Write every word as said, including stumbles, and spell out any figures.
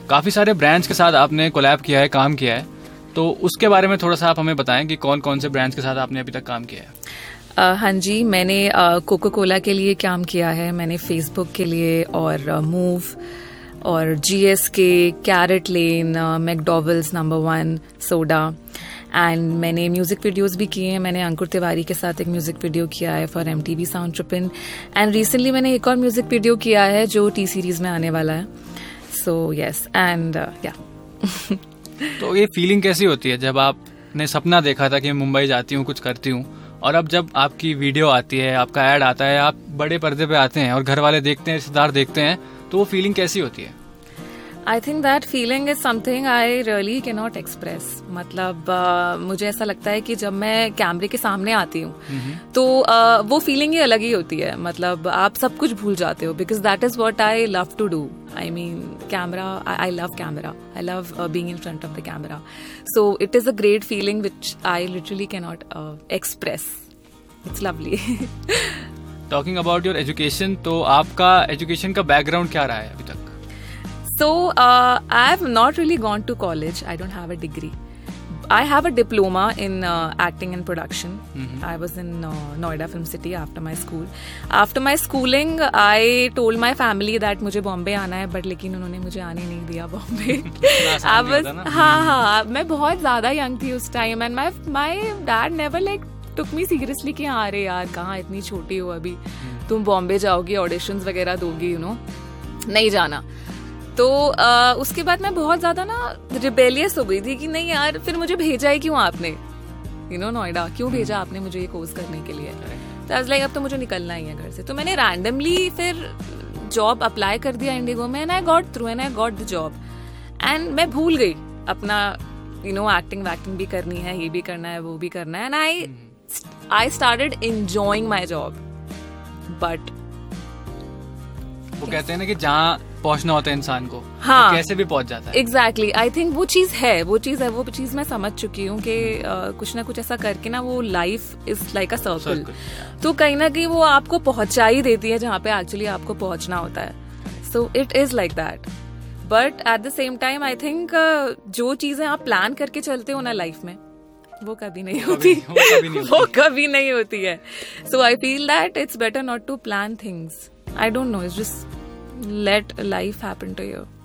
काफ़ी सारे ब्रांड्स के साथ आपने कोलैब किया है, काम किया है, तो उसके बारे में थोड़ा सा आप हमें बताएं कि कौन कौन से ब्रांड्स के साथ आपने अभी तक काम किया है। uh, हाँ जी, मैंने कोको कोला के लिए काम किया है, मैंने फेसबुक के लिए और मूव uh, और GSK, carat lane, मैकडॉवेल्स number one, soda, and मैंने म्यूजिक वीडियोस भी किए हैं। मैंने अंकुर तिवारी के साथ एक म्यूजिक वीडियो किया है for MTV sound tripping, and recently मैंने एक और म्यूजिक वीडियो किया है जो टी सीरीज में आने वाला है। सो यस, एंड या तो ये फीलिंग कैसी होती है जब आपने सपना देखा था कि मैं मुंबई जाती हूँ, कुछ करती हूँ, और अब जब आपकी वीडियो आती है, आपका ऐड आता है, आप बड़े पर्दे पे आते हैं और घर वाले देखते हैं, रिश्तेदार देखते हैं, तो वो फीलिंग कैसी होती है? I think that feeling is something I really can not express. मतलब uh, मुझे ऐसा लगता है कि जब मैं कैमरे के सामने आती हूँ तो uh, वो फीलिंग ही अलग ही होती है। मतलब आप सब कुछ भूल जाते हो, because that is what I love to do. I mean camera, I love camera, I love being in front of the camera. So it is a great feeling which I literally can not express. It's lovely. Talking about your education, तो आपका education का background क्या रहा है अभी तक? So, uh, I have not really gone to college. I don't have a degree. I have a diploma in uh, acting and production. Mm-hmm. I was in uh, Noida Film City after my school. After my schooling, I told my family that मुझे बॉम्बे आना है, but लेकिन उन्होंने मुझे आने नहीं दिया Bombay. I was, हाँ हाँ, मैं बहुत ज़्यादा young थी उस time, and my my dad never like took me seriously कि हाँ अरे यार कहाँ इतनी छोटी हो अभी, तुम बॉम्बे जाओगी, ऑडिशंस वगैरह दोगी, यू नो, नहीं जाना। तो आ, उसके बाद मैं बहुत ज्यादा ना रिबेलियस हो गई थी कि नहीं यार, फिर मुझे भेजा ही क्यों आपने, यू नो, नोएडा क्यों भेजा आपने मुझे ये कोर्स करने के लिए। तो आई वाज लाइक अब तो मुझे निकलना ही है घर से। तो मैंने रैंडमली फिर जॉब अप्लाई कर दिया इंडिगो में, and I got through and I got the job, and मैं भूल गई अपना, यू नो, एक्टिंग वैक्टिंग भी करनी है, ये भी करना है, वो भी करना है, and I I started enjoying my job. But वो कहते हैं ना कि जहाँ पहुंचना होता है इंसान को, हाँ, तो कैसे भी पहुंच जाता है। एग्जैक्टली, आई थिंक वो चीज है, वो चीज है, वो चीज मैं समझ चुकी हूँ कि uh, कुछ ना कुछ ऐसा करके ना वो life is like a circle, तो कहीं ना कहीं वो आपको पहुंचा ही देती है जहाँ पे एक्चुअली आपको पहुंचना होता है। So it is like that, but at the same time I think जो चीजें आप प्लान करके चलते हो ना लाइफ में, वो कभी नहीं होती, वो कभी नहीं होती है। सो I feel that it's better not to plan things. I don't know, it's just let life happen to you.